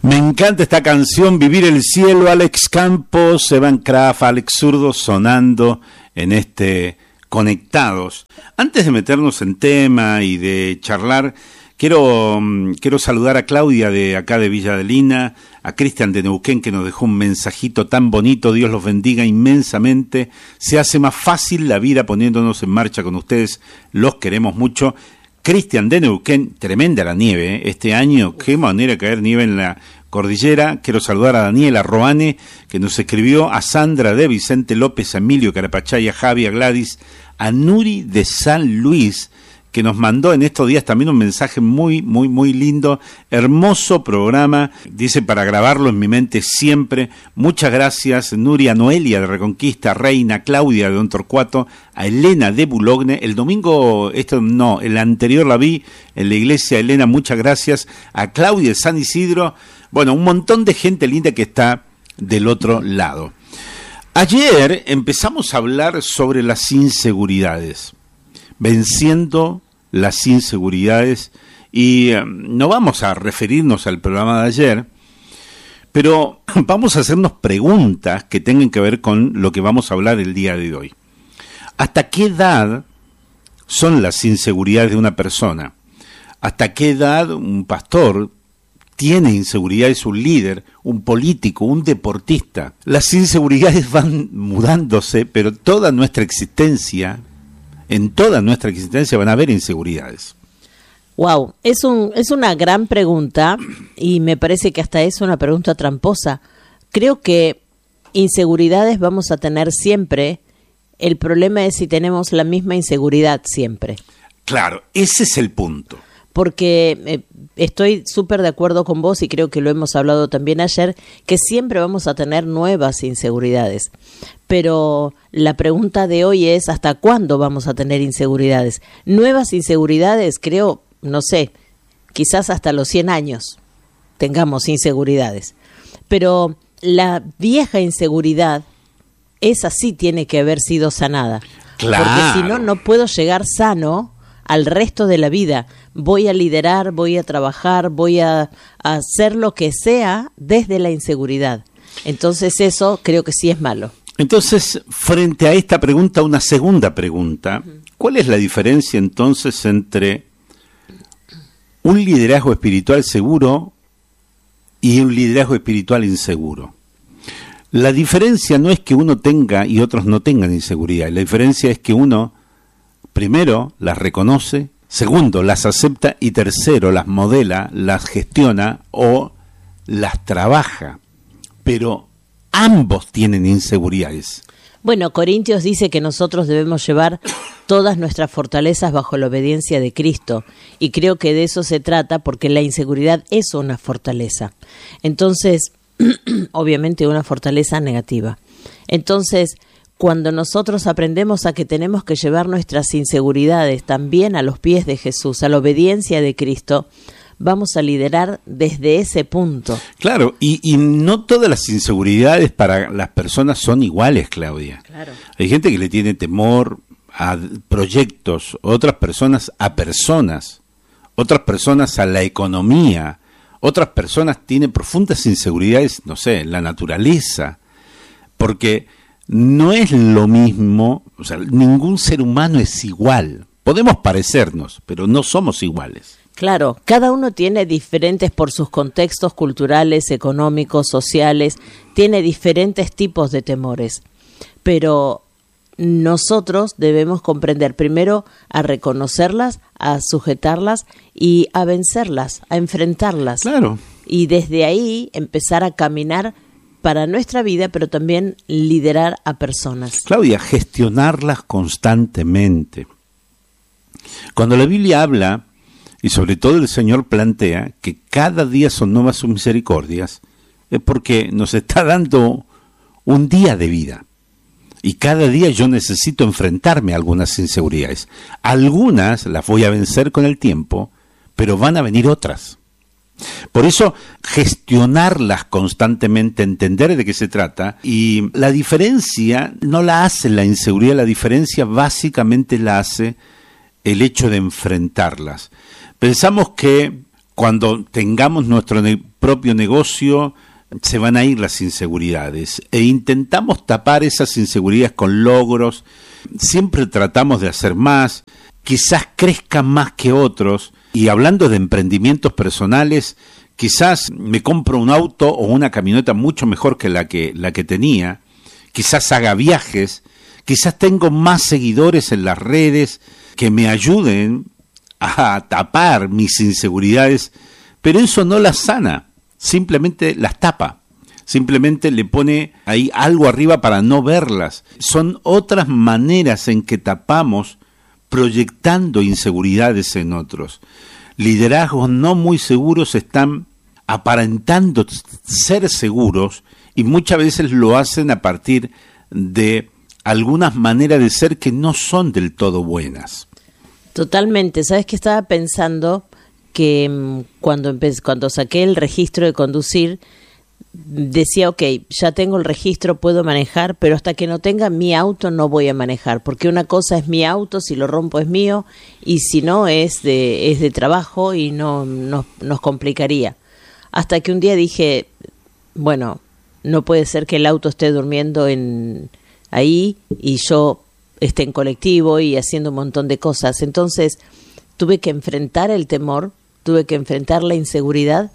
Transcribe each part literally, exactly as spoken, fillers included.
Me encanta esta canción, Vivir el Cielo, Alex Campos, Evan Kraft, Alex Zurdo sonando en este Conectados. Antes de meternos en tema y de charlar, quiero, quiero saludar a Claudia de acá de Villa Adelina, a Cristian de Neuquén que nos dejó un mensajito tan bonito, Dios los bendiga inmensamente, se hace más fácil la vida poniéndonos en marcha con ustedes, los queremos mucho. Cristian de Neuquén, tremenda la nieve, ¿eh? Este año, qué manera de caer nieve en la cordillera. Quiero saludar a Daniela Roane, que nos escribió, a Sandra de Vicente López, a Emilio Carapachay, a Javi, a Gladys, a Nuri de San Luis, que nos mandó en estos días también un mensaje muy, muy, muy lindo, hermoso programa, dice, para grabarlo en mi mente siempre. Muchas gracias, Nuri, a Noelia de Reconquista, a Reina, Claudia de Don Torcuato, a Elena de Bulogne. El domingo, esto no, el anterior la vi en la iglesia. Elena, muchas gracias. A Claudia de San Isidro. Bueno, un montón de gente linda que está del otro lado. Ayer empezamos a hablar sobre las inseguridades, venciendo las inseguridades, y eh, no vamos a referirnos al programa de ayer, pero vamos a hacernos preguntas que tengan que ver con lo que vamos a hablar el día de hoy. ¿Hasta qué edad son las inseguridades de una persona? ¿Hasta qué edad un pastor tiene inseguridades, un líder, un político, un deportista? Las inseguridades van mudándose, pero toda nuestra existencia, en toda nuestra existencia van a haber inseguridades. Wow, es un es una gran pregunta y me parece que hasta es una pregunta tramposa. Creo que inseguridades vamos a tener siempre. El problema es si tenemos la misma inseguridad siempre. Claro, ese es el punto. Porque eh, estoy súper de acuerdo con vos y creo que lo hemos hablado también ayer, que siempre vamos a tener nuevas inseguridades. Pero la pregunta de hoy es, ¿hasta cuándo vamos a tener inseguridades? Nuevas inseguridades, creo, no sé, quizás hasta los cien años tengamos inseguridades. Pero la vieja inseguridad, esa sí tiene que haber sido sanada. Claro. Porque si no, no puedo llegar sano al resto de la vida. Voy a liderar, voy a trabajar, voy a, a hacer lo que sea desde la inseguridad. Entonces eso creo que sí es malo. Entonces, frente a esta pregunta, una segunda pregunta. ¿Cuál es la diferencia entonces entre un liderazgo espiritual seguro y un liderazgo espiritual inseguro? La diferencia no es que uno tenga y otros no tengan inseguridad. La diferencia es que uno, primero, las reconoce, segundo, las acepta y tercero, las modela, las gestiona o las trabaja. Pero ambos tienen inseguridades. Bueno, Corintios dice que nosotros debemos llevar todas nuestras fortalezas bajo la obediencia de Cristo, y creo que de eso se trata, porque la inseguridad es una fortaleza. Entonces, obviamente una fortaleza negativa. Entonces, cuando nosotros aprendemos a que tenemos que llevar nuestras inseguridades también a los pies de Jesús, a la obediencia de Cristo, vamos a liderar desde ese punto. Claro, y, y no todas las inseguridades para las personas son iguales, Claudia. Claro. Hay gente que le tiene temor a proyectos, otras personas a personas, otras personas a la economía, otras personas tienen profundas inseguridades, no sé, en la naturaleza, porque no es lo mismo, o sea, ningún ser humano es igual. Podemos parecernos, pero no somos iguales. Claro, cada uno tiene diferentes, por sus contextos culturales, económicos, sociales, tiene diferentes tipos de temores. Pero nosotros debemos comprender primero a reconocerlas, a sujetarlas y a vencerlas, a enfrentarlas. Claro. Y desde ahí empezar a caminar para nuestra vida, pero también liderar a personas. Claudia, gestionarlas constantemente. Cuando la Biblia habla, y sobre todo el Señor plantea, que cada día son nuevas sus misericordias, es porque nos está dando un día de vida. Y cada día yo necesito enfrentarme a algunas inseguridades. Algunas las voy a vencer con el tiempo, pero van a venir otras. Por eso, gestionarlas constantemente, entender de qué se trata, y la diferencia no la hace la inseguridad, la diferencia básicamente la hace el hecho de enfrentarlas. Pensamos que cuando tengamos nuestro propio negocio, se van a ir las inseguridades e intentamos tapar esas inseguridades con logros, siempre tratamos de hacer más, quizás crezcan más que otros, y hablando de emprendimientos personales, quizás me compro un auto o una camioneta mucho mejor que la que, la que tenía, quizás haga viajes, quizás tengo más seguidores en las redes que me ayuden a tapar mis inseguridades, pero eso no las sana, simplemente las tapa, simplemente le pone ahí algo arriba para no verlas. Son otras maneras en que tapamos proyectando inseguridades en otros. Liderazgos no muy seguros están aparentando ser seguros y muchas veces lo hacen a partir de algunas maneras de ser que no son del todo buenas. Totalmente. ¿Sabes qué estaba pensando? Que mmm, cuando empe- cuando saqué el registro de conducir, decía, ok, ya tengo el registro, puedo manejar, pero hasta que no tenga mi auto no voy a manejar, porque una cosa es mi auto, si lo rompo es mío, y si no es de, es de trabajo y no, no nos complicaría. Hasta que un día dije, bueno, no puede ser que el auto esté durmiendo en ahí y yo esté en colectivo y haciendo un montón de cosas. Entonces tuve que enfrentar el temor, tuve que enfrentar la inseguridad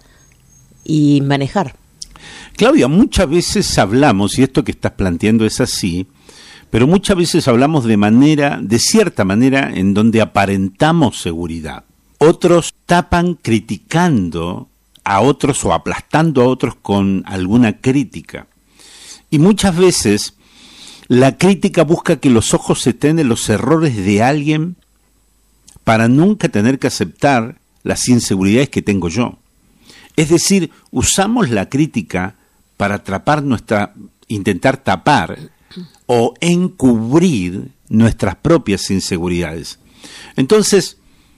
y manejar. Claudia, muchas veces hablamos, y esto que estás planteando es así, pero muchas veces hablamos de manera, de cierta manera, en donde aparentamos seguridad. Otros tapan criticando a otros o aplastando a otros con alguna crítica. Y muchas veces la crítica busca que los ojos estén en los errores de alguien para nunca tener que aceptar las inseguridades que tengo yo. Es decir, usamos la crítica para atrapar nuestra, intentar tapar o encubrir nuestras propias inseguridades. Entonces,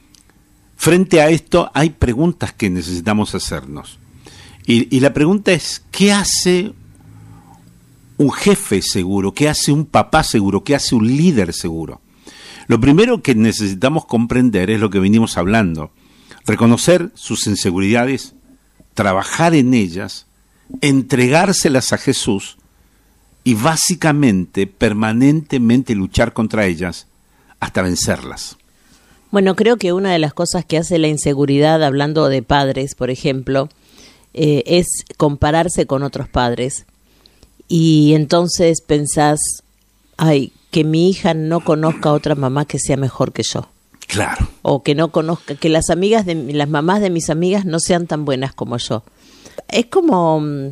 frente a esto hay preguntas que necesitamos hacernos. Y, y la pregunta es, ¿qué hace un jefe seguro? ¿Qué hace un papá seguro? ¿Qué hace un líder seguro? Lo primero que necesitamos comprender es lo que venimos hablando. Reconocer sus inseguridades, trabajar en ellas, entregárselas a Jesús y básicamente, permanentemente luchar contra ellas hasta vencerlas. Bueno, creo que una de las cosas que hace la inseguridad, hablando de padres, por ejemplo, eh, es compararse con otros padres. Y entonces pensás, ay, que mi hija no conozca a otra mamá que sea mejor que yo. Claro. O que no conozca, que las amigas de las mamás de mis amigas no sean tan buenas como yo. Es como um,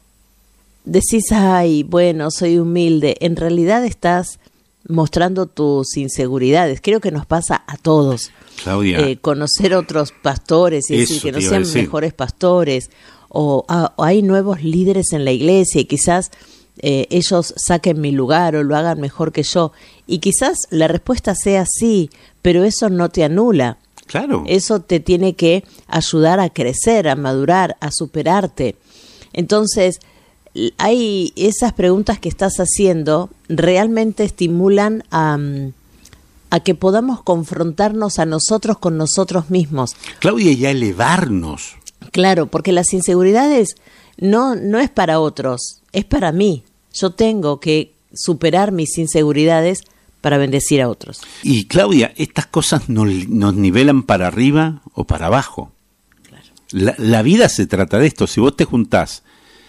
decís, ay, bueno, soy humilde. En realidad estás mostrando tus inseguridades. Creo que nos pasa a todos. Claudia. Eh, conocer otros pastores y decir que no sean mejores pastores. O, ah, o hay nuevos líderes en la iglesia y quizás eh, ellos saquen mi lugar o lo hagan mejor que yo. Y quizás la respuesta sea sí, pero eso no te anula. Claro. Eso te tiene que ayudar a crecer, a madurar, a superarte. Entonces, hay esas preguntas que estás haciendo realmente estimulan a, a que podamos confrontarnos a nosotros con nosotros mismos. Claudia, y a elevarnos. Claro, porque las inseguridades no, no es para otros, es para mí. Yo tengo que superar mis inseguridades para bendecir a otros. Y Claudia, estas cosas nos, nos nivelan para arriba o para abajo. Claro. La, la vida se trata de esto. Si vos te juntás,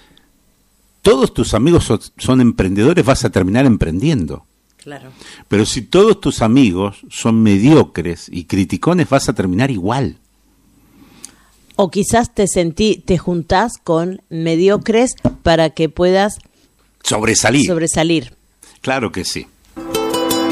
todos tus amigos son, son emprendedores, vas a terminar emprendiendo. Claro. Pero si todos tus amigos son mediocres y criticones, vas a terminar igual. O quizás te sentí, te juntás con mediocres para que puedas sobresalir. sobresalir. Claro que sí.